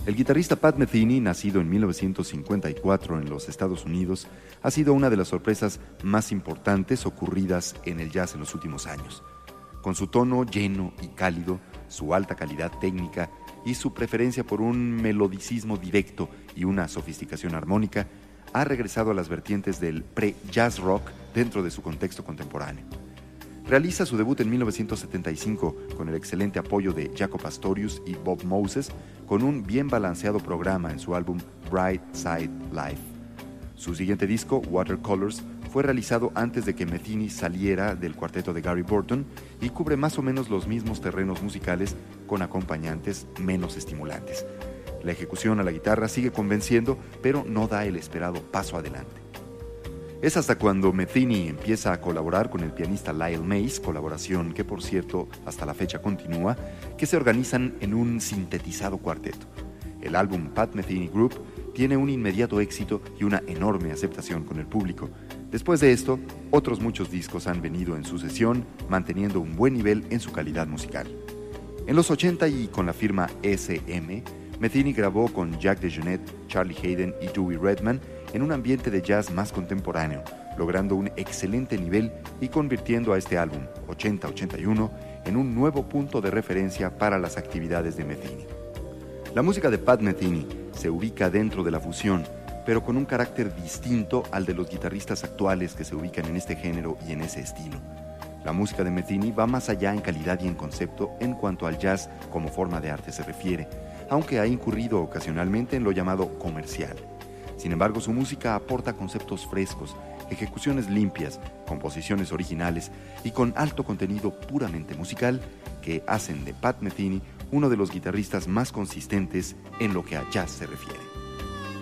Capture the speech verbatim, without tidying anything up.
El guitarrista Pat Metheny, nacido en mil novecientos cincuenta y cuatro en los Estados Unidos, ha sido una de las sorpresas más importantes ocurridas en el jazz en los últimos años. Con su tono lleno y cálido, su alta calidad técnica y su preferencia por un melodicismo directo y una sofisticación armónica, ha regresado a las vertientes del pre-jazz rock dentro de su contexto contemporáneo. Realiza su debut en mil novecientos setenta y cinco con el excelente apoyo de Jaco Pastorius y Bob Moses, con un bien balanceado programa en su álbum Bright Side Live. Su siguiente disco, Watercolors, fue realizado antes de que Metheny saliera del cuarteto de Gary Burton y cubre más o menos los mismos terrenos musicales con acompañantes menos estimulantes. La ejecución a la guitarra sigue convenciendo, pero no da el esperado paso adelante. Es hasta cuando Metheny empieza a colaborar con el pianista Lyle Mays, colaboración que por cierto hasta la fecha continúa, que se organizan en un sintetizado cuarteto. El álbum Pat Metheny Group tiene un inmediato éxito y una enorme aceptación con el público. Después de esto, otros muchos discos han venido en sucesión, manteniendo un buen nivel en su calidad musical. En los ochenta y con la firma S M, Metheny grabó con Jack DeJohnette, Charlie Haden y Dewey Redman en un ambiente de jazz más contemporáneo, logrando un excelente nivel y convirtiendo a este álbum, ochenta ochenta y uno, en un nuevo punto de referencia para las actividades de Metheny. La música de Pat Metheny se ubica dentro de la fusión, pero con un carácter distinto al de los guitarristas actuales que se ubican en este género y en ese estilo. La música de Metheny va más allá en calidad y en concepto en cuanto al jazz como forma de arte se refiere, aunque ha incurrido ocasionalmente en lo llamado comercial. Sin embargo, su música aporta conceptos frescos, ejecuciones limpias, composiciones originales y con alto contenido puramente musical que hacen de Pat Metheny uno de los guitarristas más consistentes en lo que a jazz se refiere.